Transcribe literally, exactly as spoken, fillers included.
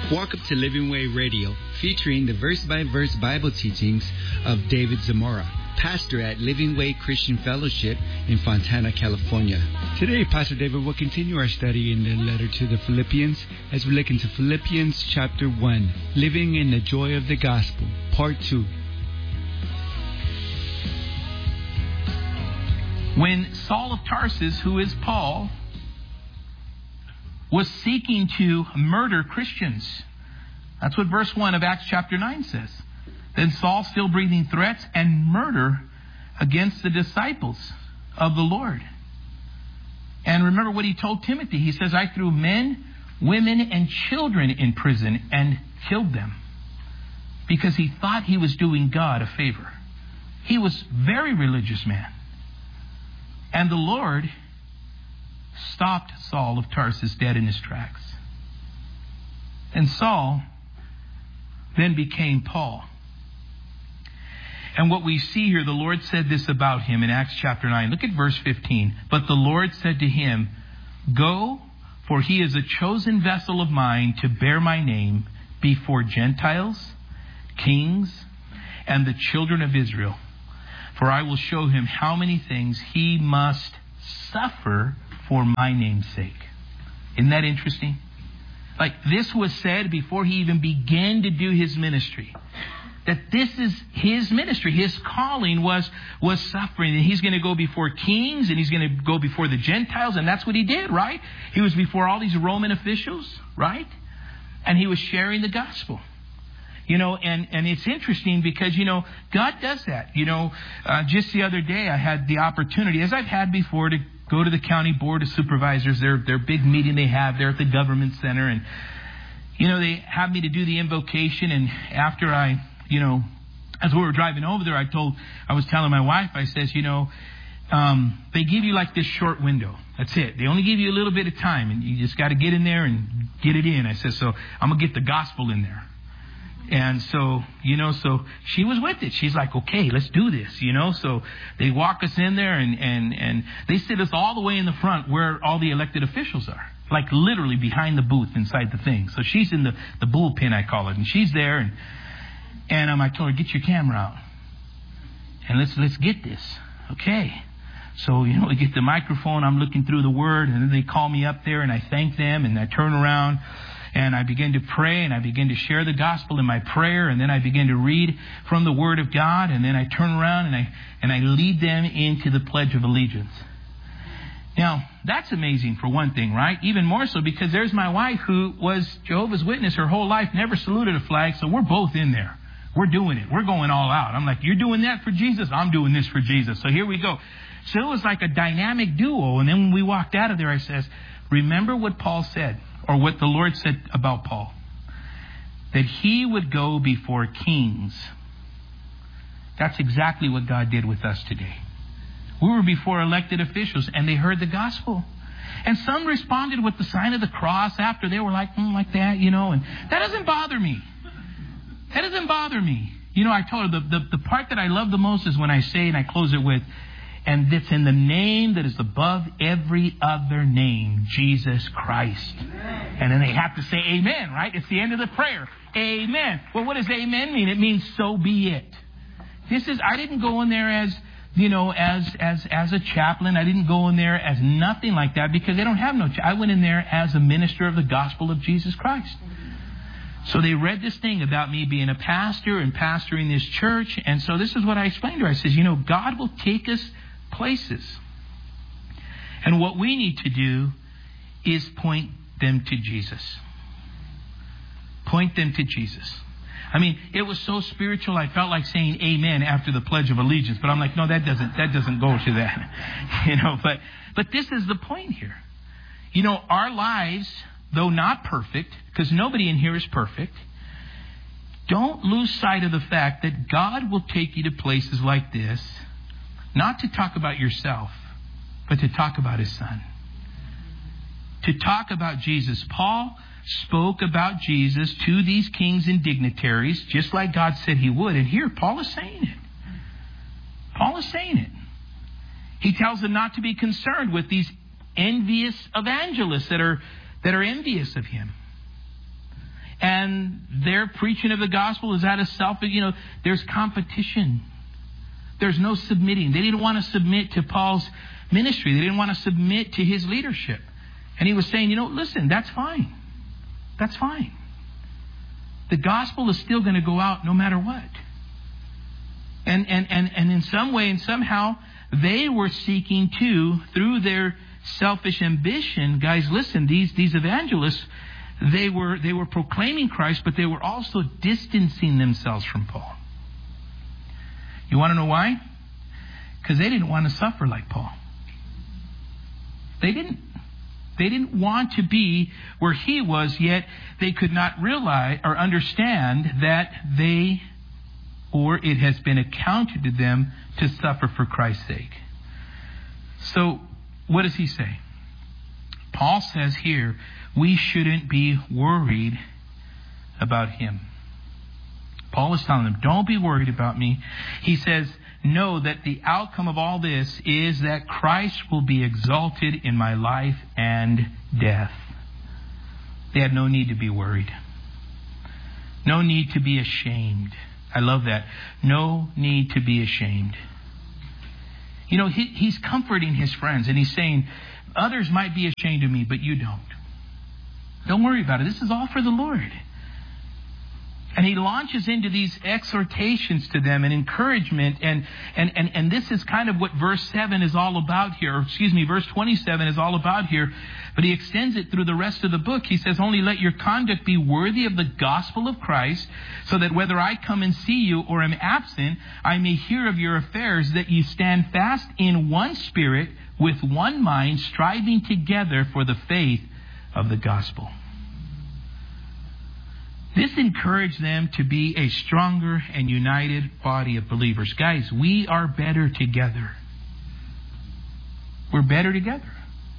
Welcome to Living Way Radio, featuring the verse-by-verse Bible teachings of David Zamora, pastor at Living Way Christian Fellowship in Fontana, California. Today, Pastor David will continue our study in the letter to the Philippians as we look into Philippians chapter one, Living in the Joy of the Gospel, part two. When Saul of Tarsus, who is Paul, was seeking to murder Christians. That's what verse one of Acts chapter nine says. Then Saul, still breathing threats and murder against the disciples of the Lord. And remember what he told Timothy. He says, I threw men, women, and children in prison and killed them because he thought he was doing God a favor. He was a very religious man. And the Lord stopped Saul of Tarsus dead in his tracks. And Saul then became Paul. And what we see here, the Lord said this about him in Acts chapter nine. Look at verse fifteen. But the Lord said to him, Go, for he is a chosen vessel of mine to bear my name before Gentiles, kings, and the children of Israel. For I will show him how many things he must suffer for my name's sake. Isn't that interesting? Like, this was said before he even began to do his ministry. That this is his ministry. His calling was, was suffering. And he's going to go before kings and he's going to go before the Gentiles. And that's what he did, right? He was before all these Roman officials, right? And he was sharing the gospel. You know, and, and it's interesting because, you know, God does that. You know, uh, just the other day I had the opportunity, as I've had before, to go to the county board of supervisors, their their big meeting they have there at the government center. And, you know, they have me to do the invocation. And after I, you know, as we were driving over there, I told, I was telling my wife, I says, you know, um, they give you like this short window. That's it. They only give you a little bit of time and you just got to get in there and get it in. I said, so I'm going to get the gospel in there. And so, you know, so she was with it. She's like, okay, let's do this, you know. So they walk us in there and, and, and they sit us all the way in the front where all the elected officials are. Like literally behind the booth inside the thing. So she's in the, the bullpen, I call it. And she's there. And, and um, I told her, get your camera out. And let's let's get this. Okay. So, you know, we get the microphone. I'm looking through the word. And then they call me up there and I thank them. And I turn around. And I begin to pray and I begin to share the gospel in my prayer. And then I begin to read from the Word of God. And then I turn around and I and I lead them into the Pledge of Allegiance. Now, that's amazing for one thing, right? Even more so because there's my wife who was Jehovah's Witness her whole life, never saluted a flag. So we're both in there. We're doing it. We're going all out. I'm like, you're doing that for Jesus? I'm doing this for Jesus. So here we go. So it was like a dynamic duo. And then when we walked out of there, I says, remember what Paul said. Or what the Lord said about Paul. That he would go before kings. That's exactly what God did with us today. We were before elected officials and they heard the gospel. And some responded with the sign of the cross after. They were like, mm, like that, you know. And that doesn't bother me. That doesn't bother me. You know, I told her the, the, the part that I love the most is when I say, and I close it with, and it's in the name that is above every other name, Jesus Christ. Amen. And then they have to say amen, right? It's the end of the prayer. Amen. Well, what does amen mean? It means so be it. This is, I didn't go in there as, you know, as, as, as a chaplain. I didn't go in there as nothing like that because they don't have no, I went in there as a minister of the gospel of Jesus Christ. So they read this thing about me being a pastor and pastoring this church. And so this is what I explained to her. I says, you know, God will take us places. And what we need to do is point them to Jesus. Point them to Jesus. I mean, it was so spiritual, I felt like saying amen after the Pledge of Allegiance. But I'm like, no, that doesn't that doesn't go to that. You know, but but this is the point here. You know, our lives, though not perfect, because nobody in here is perfect, don't lose sight of the fact that God will take you to places like this. Not to talk about yourself, but to talk about His Son. To talk about Jesus. Paul spoke about Jesus to these kings and dignitaries, just like God said He would. And here, Paul is saying it. Paul is saying it. He tells them not to be concerned with these envious evangelists that are, that are envious of him. and their preaching of the gospel is out of self. You know, there's competition. There's no submitting. They didn't want to submit to Paul's ministry. They didn't want to submit to his leadership. And he was saying, you know, listen, that's fine. That's fine. The gospel is still going to go out no matter what. And, and, and, and in some way and somehow, they were seeking to, through their selfish ambition, guys, listen, these, these evangelists, they were, they were proclaiming Christ, but they were also distancing themselves from Paul. You want to know why? Because they didn't want to suffer like Paul. They didn't. They didn't want to be where he was, yet they could not realize or understand that they, or it has been accounted to them to suffer for Christ's sake. So, what does he say? Paul says here, we shouldn't be worried about him. Paul is telling them, don't be worried about me. He says, know that the outcome of all this is that Christ will be exalted in my life and death. They had no need to be worried. No need to be ashamed. I love that. No need to be ashamed. You know, he, he's comforting his friends and he's saying, others might be ashamed of me, but you don't. Don't worry about it. This is all for the Lord. And he launches into these exhortations to them and encouragement. And, and, and, and this is kind of what verse seven is all about here. Or excuse me, verse twenty-seven is all about here. But he extends it through the rest of the book. He says, only let your conduct be worthy of the gospel of Christ, so that whether I come and see you or am absent, I may hear of your affairs, that you stand fast in one spirit, with one mind, striving together for the faith of the gospel. This encouraged them to be a stronger and united body of believers. Guys, we are better together. We're better together.